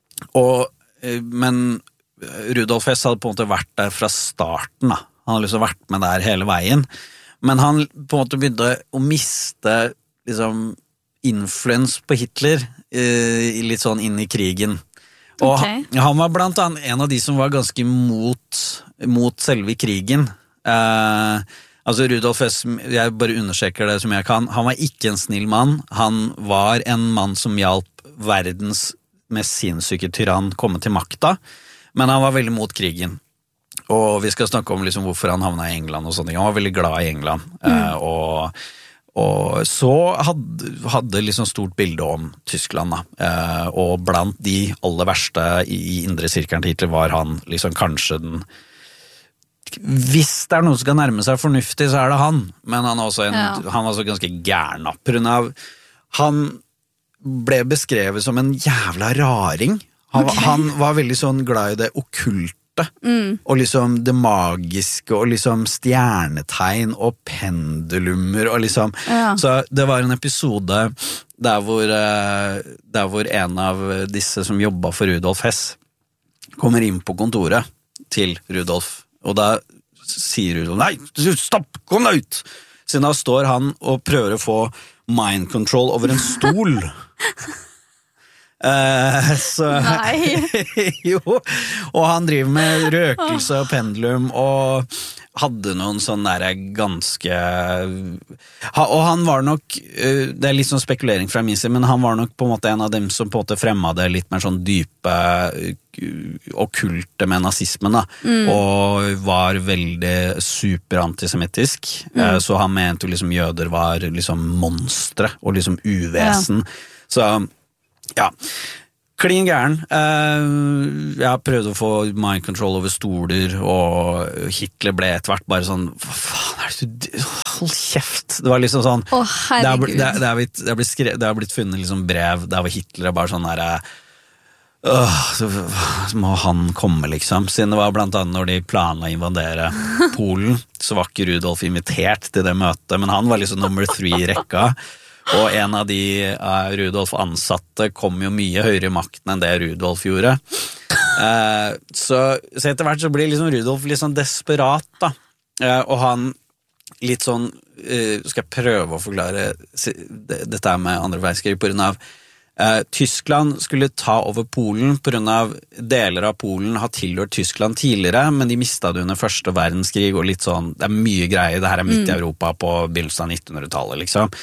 S2: Men Rudolf Hess hadde på en måte vært der fra starten, da. Han hadde liksom vært med der hele veien. Men han på en måte begynte å miste liksom, influens på Hitler litt sånn inn i krigen. Og han var blant annet en av de som var ganske mot selve krigen. Altså Rudolf Hess, jeg bare understreker det som jeg kan, han var ikke en snill mann. Han var en mann som hjalp verdens mest sinnssyke tyrann komme til makta, men han var veldig mot krigen. Og vi skal snakke om liksom hvorfor han havnet i England og sånne ting. Han var veldig glad i England. Og så hadde liksom stort bilde om Tyskland. Og blant de aller verste i indre sirkelen til Hitler var han liksom kanskje den... Hvis det noen som skal nærme seg fornuftig, så det han. Men han var også ganske gæren. Han ble beskrevet som en jævla raring. Han var veldig sånn glad i det okkulte. Og liksom det magiske og liksom stjernetegn og pendulumer og liksom så det var en episode der hvor en av disse som jobbet for Rudolf Hess kommer inn på kontoret til Rudolf, og da sier Rudolf nei, stopp, kom deg ut, siden da står han og prøver å få mind control over en stol. Så,
S1: Nei.
S2: jo, og han driver med røkelse og pendulum, og hadde noen sånn der ganske og han var nok, det litt sånn spekulering fra min side, men han var nok på en måte en av dem som på en måte fremmet det litt mer sånn dype okkulte med nazismen da, og var veldig superantisemittisk, så han mente jo liksom jøder var liksom monstre og liksom uvesen, så ja, klin gæren. Jeg prøvde å få mind control over stoler, og Hitler ble etter hvert bare sånn, hva faen er det du, hold kjeft. Det var liksom sånn,
S1: herregud.
S2: Det har blitt funnet liksom brev der hvor Hitler er bare sånn der, så må han komme liksom, siden det var blant annet når de planla å invadere Polen, så var ikke Rudolf invitert til det møtet, men han var liksom nummer 3 i rekka. Og en av de Rudolf ansatte kom jo mye høyere i makten enn det Rudolf gjorde. Så etter hvert så blir liksom Rudolf litt sånn desperat da. Og han litt sånn, skal jeg prøve å forklare dette med andre verdenskrig på grunn av Tyskland skulle ta over Polen på grunn av deler av Polen har tilhørt Tyskland tidligere, men de mistet det under første verdenskrig og litt sånn, det mye greier, det her midt i Europa på begynnelsen av 1900-tallet liksom.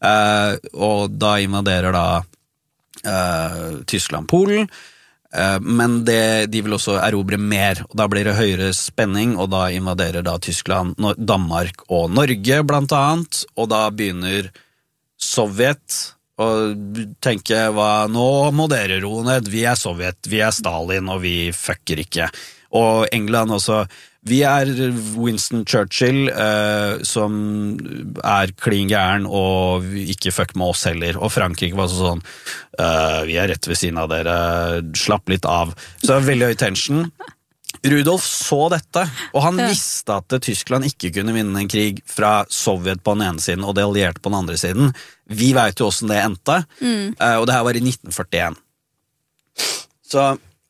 S2: Og da invaderer da Tyskland Polen, men de vil også erobre mer, og da blir det høyere spenning, og da invaderer da Tyskland Danmark og Norge blant annet, og da begynner Sovjet og tenke, nå må dere roe ned, vi Sovjet, vi Stalin, og vi fucker ikke. Og England også, vi Winston Churchill, som klin gæren, og ikke fuck med oss heller. Og Frankrike var sånn, vi rett ved siden av dere, slapp litt av. Så det var veldig høy tension. Rudolf så dette, og han visste at Tyskland ikke kunne vinne en krig fra Sovjet på den ene siden og det allierte på den andre siden. Vi vet jo hvordan det endte, og det her var i 1941. Så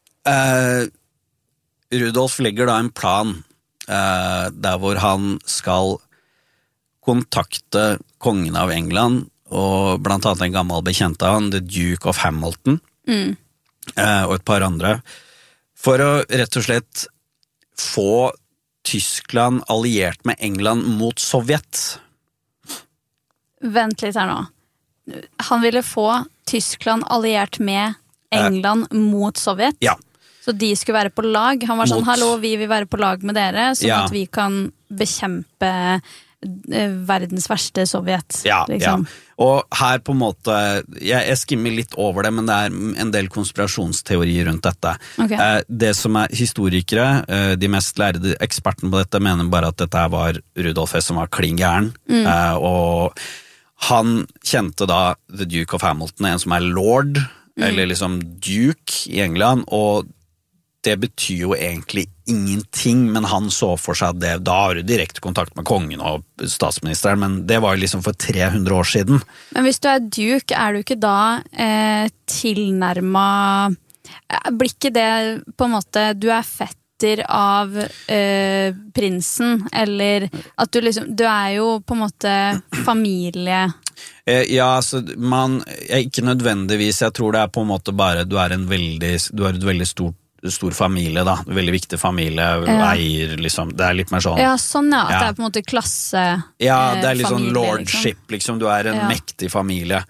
S2: Rudolf legger da en plan der hvor han skal kontakte kongen av England, og blant annet en gammel bekjent av han, The Duke of Hamilton, og et par andre, for å rett og slett få Tyskland alliert med England mot Sovjet.
S1: Vent litt her nå. Han ville få Tyskland alliert med England mot Sovjet?
S2: Ja.
S1: Så de skulle være på lag? Han var sånn, hallo, vi vil være på lag med dere, sånn at vi kan bekjempe verdens verste Sovjet.
S2: Ja,
S1: liksom.
S2: Og her på en måte, jeg skimmer litt over det, men det en del konspirasjonsteorier rundt dette.
S1: Okay.
S2: Det som historikere, de mest lærde ekspertene på dette, mener bare at dette var Rudolf Hess som var klin gæren, og han kjente da The Duke of Hamilton, en som lord, eller liksom Duke i England, og det betyr jo egentlig ingenting, men han så for seg at da har du direkte kontakt med kongen og statsministeren, men det var jo liksom for 300 år siden.
S1: Men hvis du duke, du ikke da tilnærmet, blir ikke det på en måte, du fetter av prinsen, eller at du liksom, du jo på en måte familie.
S2: Ja, altså, ikke nødvendigvis, jeg tror det på en måte bare, du har et veldig stor familie da, veldig viktig familie, eier liksom, det litt mer sånn.
S1: Ja, sånn ja, at det på en måte klasse
S2: ja, det litt sånn
S1: familie,
S2: lordship, liksom, du en mektig familie.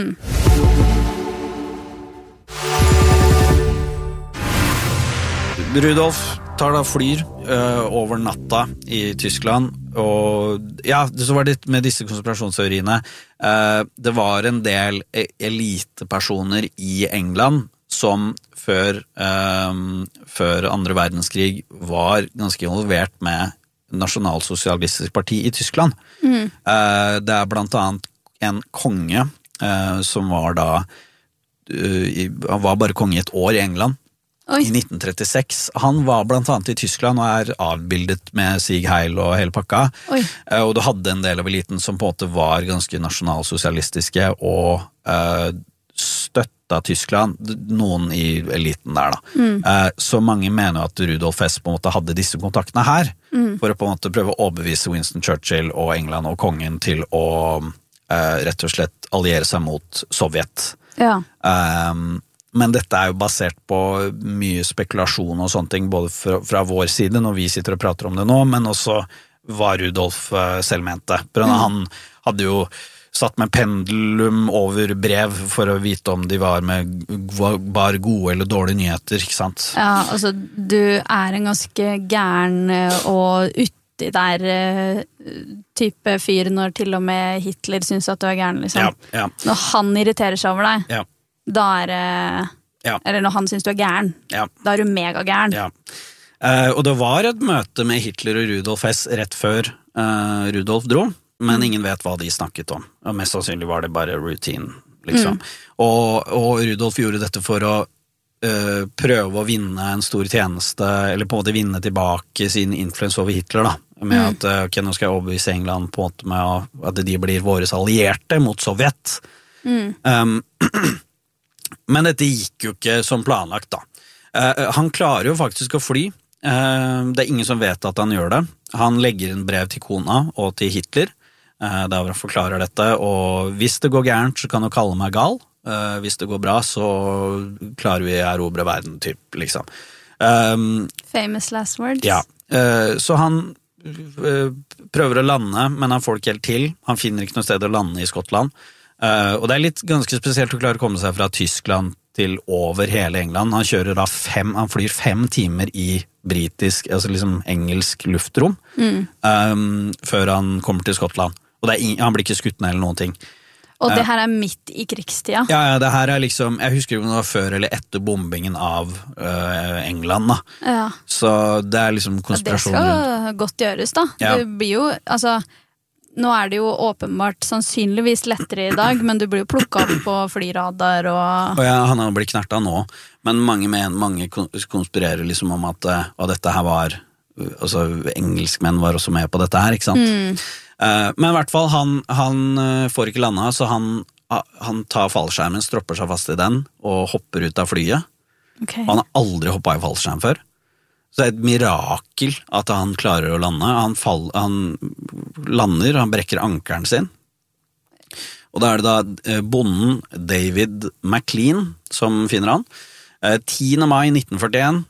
S2: Rudolf tar da flyr over natta i Tyskland, og ja, så var det med disse konspirasjonsteoriene, det var en del elitepersoner i England som før andre verdenskrig var ganske involvert med nasjonalsosialistisk parti i Tyskland. Det blant annet en konge som var da han var bare konge i et år i England. Oi. I 1936. Han var blant annet i Tyskland og avbildet med Sieg Heil og hele pakka.
S1: Oi.
S2: Og du hadde en del av eliten som på en måte var ganske nasjonalsosialistiske og støtta Tyskland, noen i eliten der da. Så mange mener at Rudolf Hess på en måte hadde disse kontaktene her, for å på en måte prøve å overbevise Winston Churchill og England og kongen til å rett og slett alliere seg mot Sovjet.
S1: Ja.
S2: men dette jo basert på mye spekulasjon og sånne ting, både fra vår side når vi sitter og prater om det nå, men også hva Rudolf selv mente. Han hadde jo satt med pendulum over brev for å vite om de var gode eller dårlige nyheter, ikke sant?
S1: Ja, altså du en ganske gæren og uti der type fyr når til og med Hitler synes at du gæren, liksom.
S2: Ja.
S1: Når han irriterer seg over deg, da det eller når han synes du gæren, da du mega gæren.
S2: Ja. Og det var et møte med Hitler og Rudolf Hess rett før Rudolf dro, men ingen vet hva de snakket om. Og mest sannsynlig var det bare routine, liksom. Og Rudolf gjorde dette for å prøve å vinne en stor tjeneste, eller på en måte vinne tilbake sin influens over Hitler, da. Med at, ok, nå skal jeg overbevise England på en måte med at de blir våres allierte mot Sovjet. Men dette gikk jo ikke som planlagt, da. Han klarer jo faktisk å fly. Det ingen som vet at han gjør det. Han legger inn brev til kona og til Hitler, der han forklarer dette, og hvis det går gærent, så kan du kalle meg gal. Hvis det går bra, så klarer vi å erobre verden, typ, liksom.
S1: Famous last words.
S2: Ja, så han prøver å lande, men han får ikke helt til. Han finner ikke noe sted å lande i Skottland. Og det litt ganske spesielt å klare å komme seg fra Tyskland til over hele England. Han kjører da han flyr 5 timer i britisk, altså liksom engelsk luftrom, før han kommer til Skottland. Og han blir ikke skutt ned eller noen ting.
S1: Og det her midt i krigstida?
S2: Ja, det her liksom, jeg husker ikke om det var før eller etter bombingen av England, da.
S1: Ja.
S2: Så det liksom konspirasjon.
S1: Det skal godt gjøres, da.
S2: Ja.
S1: Det blir jo, altså, nå det jo åpenbart sannsynligvis lettere i dag, men du blir jo plukket opp på flyradar og...
S2: Ja, han har blitt knertet nå, men mange konspirerer liksom om at dette her var, altså engelskmenn var også med på dette her, ikke sant? Men i hvert fall, han får ikke landa, så han tar fallskjermen, stropper seg fast i den, og hopper ut av flyet.
S1: Okay.
S2: Han har aldri hoppet i fallskjerm før. Så det et mirakel at han klarer å lande. Han lander, han brekker ankeren sin. Og da det da bonden David McLean som finner han. 10. mai 1941,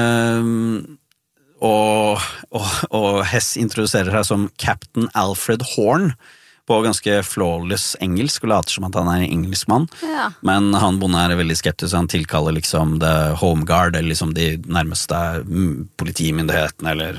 S2: og Hess introduserer seg som Captain Alfred Horn på ganske flawless engelsk, og later som at han en engelskmann.
S1: Ja.
S2: Men han bonden veldig skeptisk, han tilkaller liksom The Home Guard, eller liksom de nærmeste politimyndighetene, eller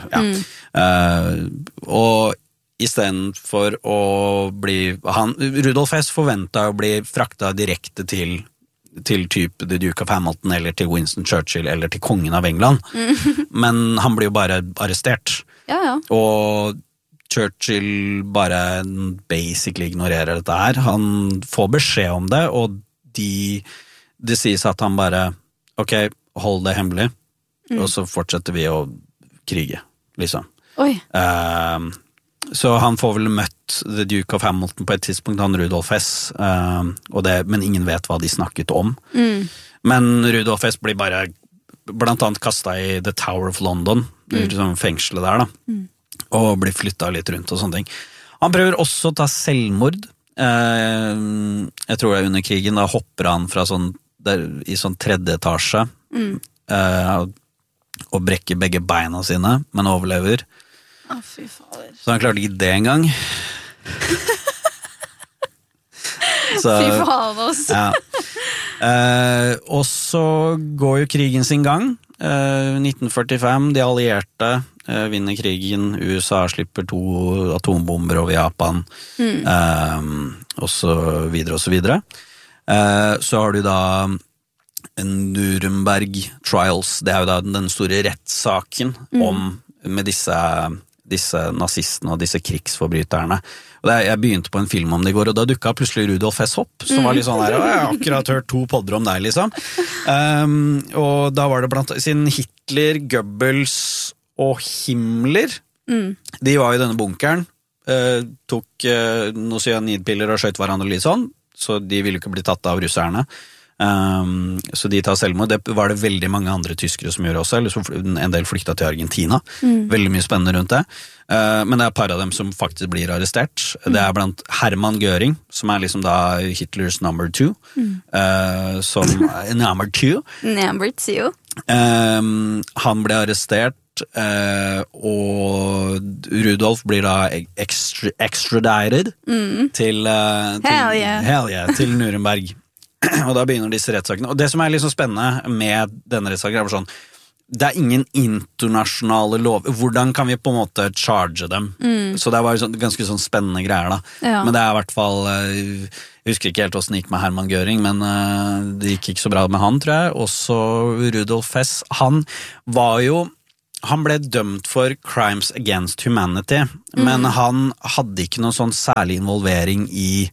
S2: og i stedet for å bli Rudolf Hess forventet å bli fraktet direkte til typ The Duke of Hamilton, eller til Winston Churchill, eller til kongen av England. Men han blir jo bare arrestert.
S1: Ja.
S2: Og Churchill bare basically ignorerer dette her. Han får beskjed om det, og det sies at han bare, ok, hold det hemmelig, og så fortsetter vi å krige, liksom.
S1: Oi.
S2: Så han får vel møtt The Duke of Hamilton på et tidspunkt, han Rudolf Hess, men ingen vet hva de snakket om. Men Rudolf Hess blir bare blant annet kastet i The Tower of London, fengselet der da, og blir flyttet litt rundt og sånne ting. Han prøver også å ta selvmord. Jeg tror det under krigen, da hopper han fra i sånn 3. etasje, og brekker begge beina sine, men overlever.
S1: Fy fader.
S2: Så han klarte ikke det engang.
S1: Fy faen også.
S2: Ja. Og så går jo krigen sin gang. 1945, de allierte vinner krigen. USA slipper 2 atombomber over Japan, og så videre og så videre. Så har du da Nuremberg Trials. Det jo da den store rettssaken med disse nazistene og disse krigsforbryterne. Og jeg begynte på en film om det i går, og da dukket plutselig Rudolf Hess opp, som var litt sånn her, jeg har akkurat hørt 2 podder om deg, liksom. Og da var det siden Hitler, Goebbels og Himmler, de var i denne bunkeren, tok noen cyanidpiller og skjøt hverandre litt sånn, så de ville ikke bli tatt av russerne. Så de tar selvmord. Det var det veldig mange andre tyskere som gjorde også, eller en del flyktet til Argentina. Veldig mye spennende rundt det. Men det et par av dem som faktisk blir arrestert. Det blant Hermann Göring, som liksom da Hitlers number 2. Som number 2.
S1: Number 2.
S2: Han ble arrestert, og Rudolf blir da extradited til til Nuremberg. Og da begynner disse rettssakene. Og det som liksom spennende med denne rettssaken sånn, det ingen internasjonale lov. Hvordan kan vi på en måte charge dem? Så det var ganske sånn spennende greier da.
S1: Ja.
S2: Men det I hvert fall, jeg husker ikke helt hvordan det gikk med Hermann Göring, men det gikk ikke så bra med han, tror jeg. Også Rudolf Hess. Han ble dømt for crimes against humanity, men han hadde ikke noe sånn særlig involvering I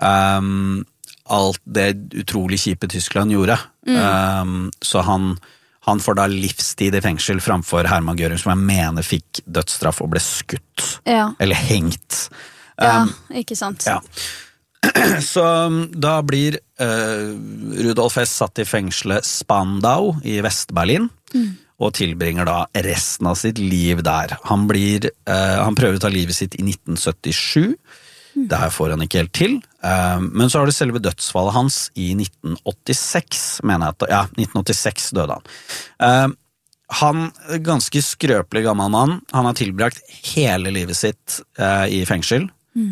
S2: alt det utrolig kjipe Tyskland gjorde. Så han får da livstid I fengsel framfor Hermann Göring, som jeg mener fikk dødsstraff og ble skutt.
S1: Ja.
S2: Eller hengt.
S1: Ja, ikke sant.
S2: Ja. Så da blir Rudolf Hess satt I fengselet Spandau I Vest-Berlin, og tilbringer da resten av sitt liv der. Han prøver å ta livet sitt I 1977, det her får han ikke helt til, men så har det selve dødsfallet hans I 1986, mener jeg, ja, 1986 døde han. Han ganske skrøpelig gammel mann, han har tilbrakt hele livet sitt I fengsel.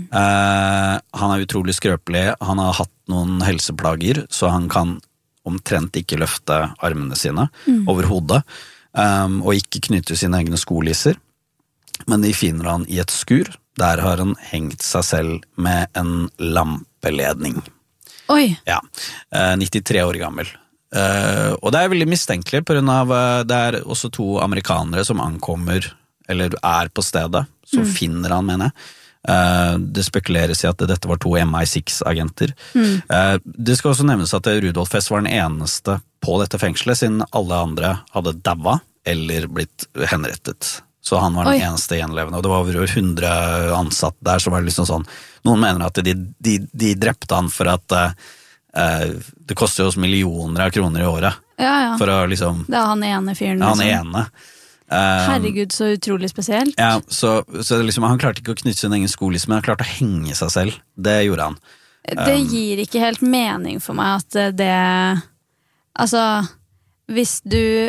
S2: Han utrolig skrøpelig, han har hatt noen helseplager, så han kan omtrent ikke løfte armene sine over hodet, og ikke knytte sine egne skolisser, men de finner han I et skur. Der har han hengt seg selv med en lampeledning.
S1: Oi!
S2: Ja, 93 år gammel. Og det veldig mistenkelig, på grunn av det også 2 amerikanere som ankommer, eller på stedet, så finner han, mener jeg. Det spekuleres I at dette var 2 MI6-agenter. Det skal også nevnes at Rudolf Hess var den eneste på dette fengselet, siden alle andre hadde daua eller blitt henrettet. Så han var den eneste gjenlevende, og det var over 100 ansatt der, så var det liksom sånn, noen mener at de drepte han for at det koster jo oss millioner av kroner I året.
S1: Ja.
S2: For å liksom...
S1: Det han ene fyren.
S2: Han ene.
S1: Herregud, så utrolig spesielt.
S2: Ja, så liksom, han klarte ikke å knytte sin egen skolis, men han klarte å henge seg selv. Det gjorde han.
S1: Det gir ikke helt mening for meg at det... Altså, hvis du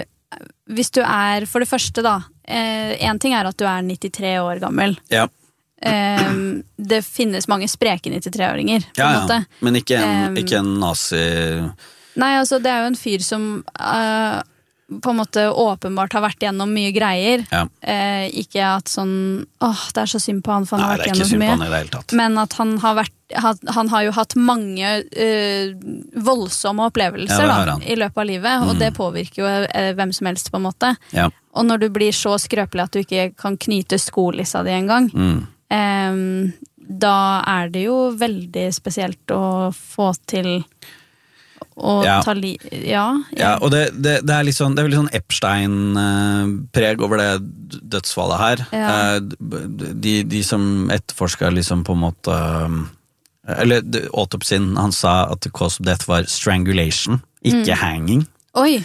S1: for det første da, en ting at du 93 år gammel.
S2: Ja.
S1: Det finnes mange spreke 93-åringer, på en måte.
S2: Men ikke en nazi...
S1: Nei, altså, det jo en fyr som på en måte åpenbart har vært gjennom mye greier.
S2: Ja.
S1: Ikke at sånn, det så synd på han, for han har vært gjennom så mye.
S2: Nei, det ikke synd på han I det hele tatt.
S1: Men at han har jo hatt mange voldsomme opplevelser I løpet av livet, og det påvirker jo hvem som helst på en måte.
S2: Ja.
S1: Og når du blir så skrøpelig at du ikke kan knyte skolissa di en gang, da det jo veldig spesielt å få til og ta ja,
S2: og det litt sånn, det litt sånn Epstein-preg over det dødsfallet her. De som etterforsker liksom på en måte eller autopsien, han sa at the cause of death var strangulation, ikke hanging.
S1: Oi!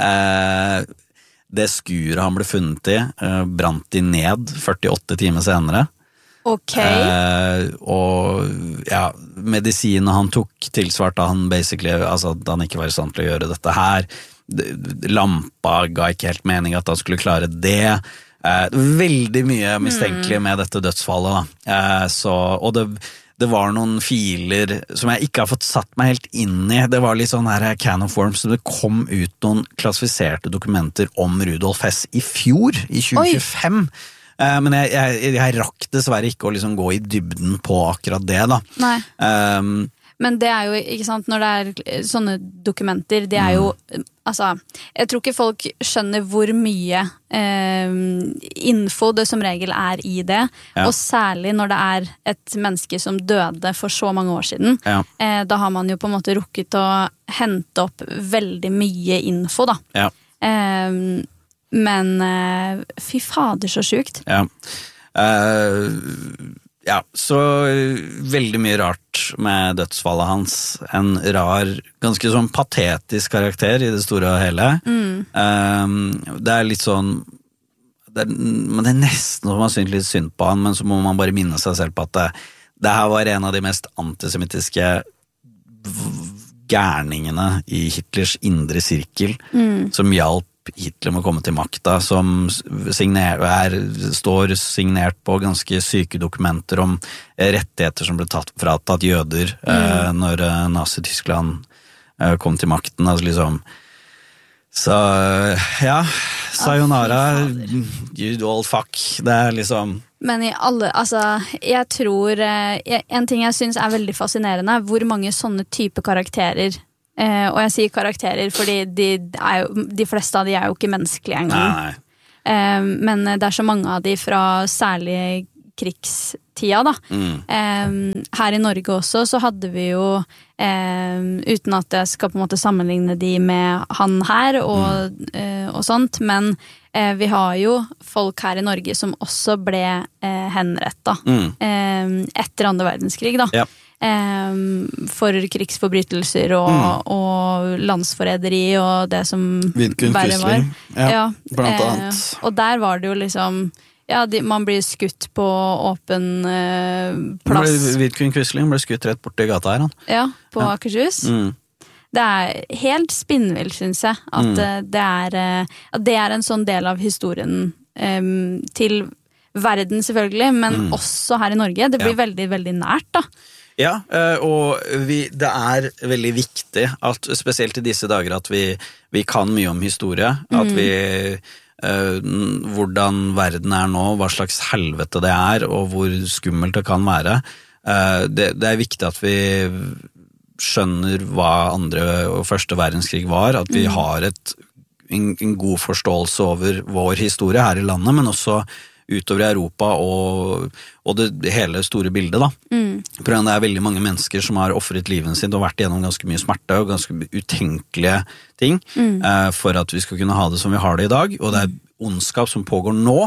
S2: Det skuret han ble funnet I brant de ned 48 timer senere.
S1: Ok.
S2: Og ja, medisinen han tok tilsvarte han basically, altså at han ikke var I stand til å gjøre dette her. Lampa ga ikke helt mening at han skulle klare det. Veldig mye mistenkelig med dette dødsfallet da. Og det var noen filer som jeg ikke har fått satt meg helt inn I. Det var litt sånn her can of worms, så det kom ut noen klassifiserte dokumenter om Rudolf Hess I fjor, I 2025. Men jeg rakk dessverre ikke å liksom gå I dybden på akkurat det da.
S1: Nei. Men det jo, ikke sant, når det sånne dokumenter, det jo, altså, jeg tror ikke folk skjønner hvor mye info det som regel I det, og særlig når det et menneske som døde for så mange år siden, da har man jo på en måte rukket å hente opp veldig mye info da.
S2: Ja.
S1: Men fy fader så sjukt.
S2: Ja. Ja, så veldig mye rart med dødsfallet hans. En rar, ganske sånn patetisk karakter i det store og hele. Det litt sånn, det nesten som man synes litt synd på han, men så må man bare minne seg selv på at det her var en av de mest antisemittiske gærningene i Hitlers indre sirkel, som hjalp Hitler må komme til makta, som står signert på ganske syke dokumenter om rettigheter som ble fratatt jøder når Nazi-Tyskland kom til makten, altså liksom. Så ja, sayonara, you old fuck, det liksom.
S1: Men i alle, altså, jeg tror, en ting jeg synes veldig fascinerende, hvor mange sånne type karakterer. Og jeg sier karakterer fordi de fleste av de jo ikke menneskelige engang. Men det så mange av de fra særlig krigstida da. Her i Norge også så hadde vi jo uten at jeg skal på en måte sammenligne de med han her og sånt, men vi har jo folk her i Norge som også ble henrettet etter andre verdenskrig da. For krigsforbrytelser og landsforræderi og det som verre var.
S2: Blant annet.
S1: Og der var det jo liksom man blir skutt på åpen plass.
S2: Vidkun Quisling ble skutt rett bort i gata her.
S1: Ja, på Akershus. Det helt spinnvill, synes jeg, at det en sånn del av historien til verden selvfølgelig, men også her i Norge. Det blir veldig, veldig nært da.
S2: Ja, og det veldig viktig, at, spesielt i disse dager, at vi kan mye om historie, at vi hvordan verden nå, hva slags helvete det og hvor skummelt det kan være. Det viktig at vi skjønner hva andre og første verdenskrig var, at vi har en god forståelse over vår historie her i landet, men også utover i Europa og det hele store bildet da. For det veldig mange mennesker som har offret livet sitt og vært gjennom ganske mye smerte og ganske utenkelige ting for at vi skal kunne ha det som vi har det i dag, og det ondskap som pågår nå,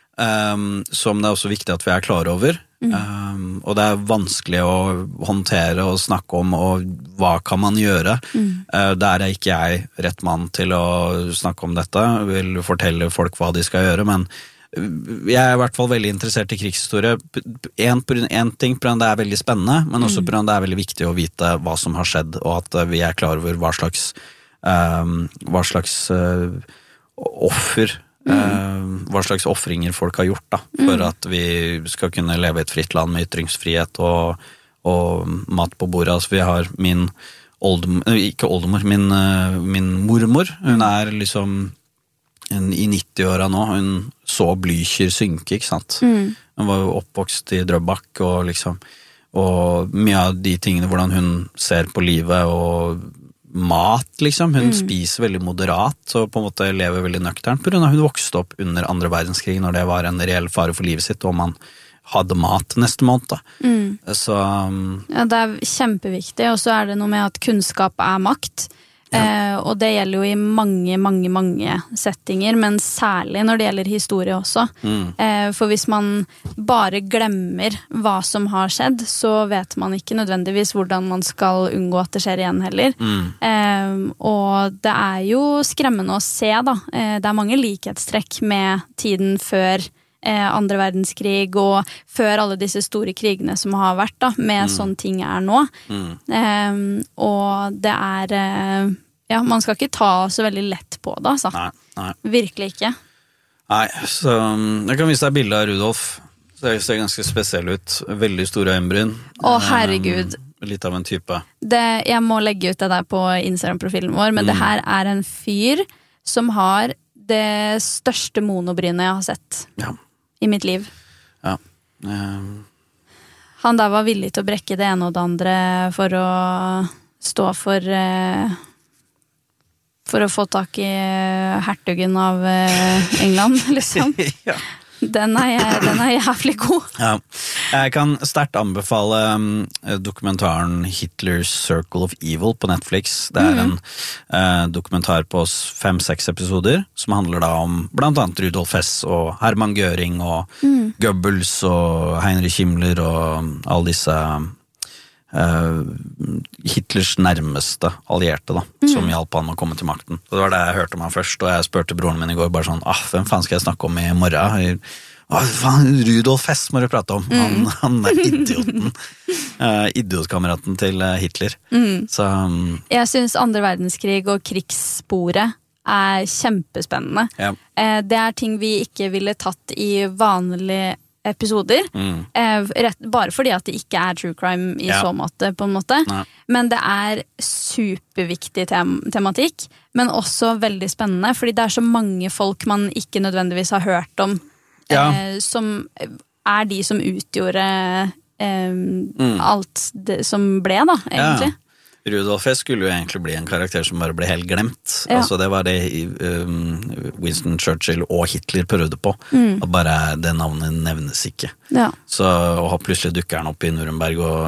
S2: som det også viktig at vi klar over, og det vanskelig å håndtere og snakke om, og hva kan man gjøre? Der ikke jeg rett mann til å snakke om dette, vil fortelle folk hva de skal gjøre, men jeg I hvert fall veldig interessert i krigshistorie. En ting på grunn det veldig spennende, men også på grunn det veldig viktig å vite hva som har skjedd, og at vi klar over hva slags offer, hva slags offringer folk har gjort da, for at vi skal kunne leve I et fritt land med ytringsfrihet og mat på bordet. Altså vi har min oldemor, min mormor, hun liksom I 90-åra nå, hun så Blücher synke, ikke sant? Hun var jo oppvokst I Drøbak, og mye av de tingene, hvordan hun ser på livet og mat, liksom. Hun spiser veldig moderat, og på en måte lever veldig nøkternt, på grunn av hun vokste opp under andre verdenskrig, når det var en reell fare for livet sitt, og man hadde mat neste måned. Så,
S1: ja, det kjempeviktig, og så det noe med at kunnskap makt, og det gjelder jo I mange settinger, men særlig når det gjelder historie også. For hvis man bare glemmer hva som har skjedd, så vet man ikke nødvendigvis hvordan man skal unngå at det skjer igjen heller. Og det jo skremmende å se da. Det mange likhetstrekk med tiden før andre verdenskrig og før alle disse store krigene som har vært da, med sånne ting nå. Og det ja, man skal ikke ta så veldig lett på det, altså.
S2: Nei.
S1: Virkelig ikke.
S2: Nei, så jeg kan vise deg bildet av Rudolf. Så det ser ganske spesiell ut. Veldig store øyenbryn.
S1: Å, herregud.
S2: Litt av en type.
S1: Jeg må legge ut det der på Instagram-profilen vår, men det her en fyr som har det største monobrynet jeg har sett I mitt liv.
S2: Ja.
S1: Han der var villig til å brekke det ene og det andre for å stå for å få tak I hertugen av England, liksom. Den er jævlig god.
S2: Ja. Jeg kan sterkt anbefale dokumentaren Hitler's Circle of Evil på Netflix. Det en dokumentar på 5-6 episoder som handler da om blant annet Rudolf Hess og Hermann Göring og Goebbels og Heinrich Himmler og alle disse Hitlers nærmeste allierte da, som hjalp han å komme til makten. Og det var det jeg hørte om han først, og jeg spurte broren min i går bare sånn, hvem faen skal jeg snakke om i morgen? Rudolf Hess må du prate om. Han idioten. Idiotkameraten til Hitler. Så,
S1: jeg synes andre verdenskrig og krigssporet kjempespennende.
S2: Ja.
S1: Det ting vi ikke ville tatt i vanlige episoder, bare fordi at det ikke true crime i så måte, på en måte.
S2: Nei. Men
S1: det superviktig tematikk, men også veldig spennende, fordi det så mange folk man ikke nødvendigvis har hørt om, som de som utgjorde alt det som ble da, egentlig.
S2: Rudolf Hess skulle jo egentlig bli en karakter som bare ble helt glemt. Altså det var det Winston Churchill og Hitler prøvde på. At bare det navnet nevnes ikke. Så plutselig dukker han opp i Nuremberg og